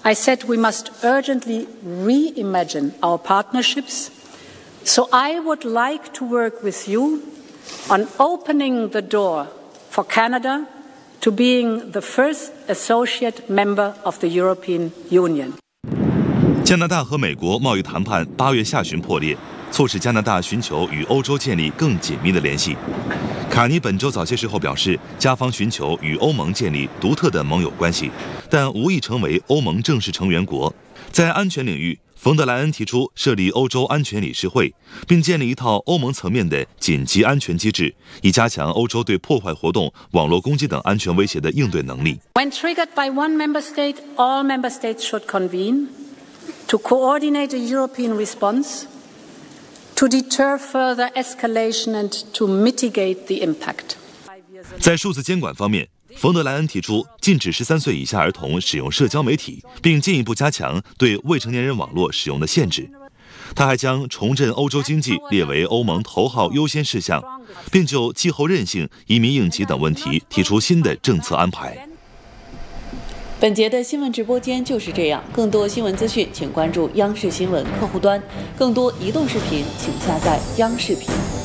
I said we must urgently reimagine our partnerships. So I would like to work with you on opening the door for Canada to being the first associate member of the European Union. 加拿大和美国贸易谈判8月下旬破裂，促使加拿大寻求与欧洲建立更紧密的联系。卡尼本周早些时候表示，加方寻求与欧盟建立独特的盟友关系，但无意成为欧盟正式成员国。在安全领域，冯德莱恩提出设立欧洲安全理事会，并建立一套欧盟层面的紧急安全机制，以加强欧洲对破坏活动、网络攻击等安全威胁的应对能力。 When triggered by one member state, all member states should convene to coordinate a European response, to deter further escalation and to mitigate the impact. 在数字监管方面，冯德莱恩提出禁止13岁以下儿童使用社交媒体，并进一步加强对未成年人网络使用的限制。他还将重振欧洲经济列为欧盟头号优先事项，并就气候韧性、移民应急等问题提出新的政策安排。 本节的新闻直播间就是这样，更多新闻资讯请关注央视新闻客户端，更多移动视频请下载央视频。